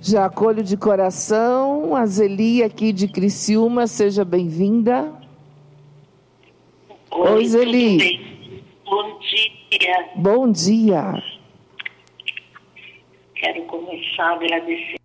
Já acolho de coração a Zeli aqui de Criciúma, seja bem-vinda. Oi, Zeli. Tudo bem? Bom dia. Bom dia. Quero começar agradecendo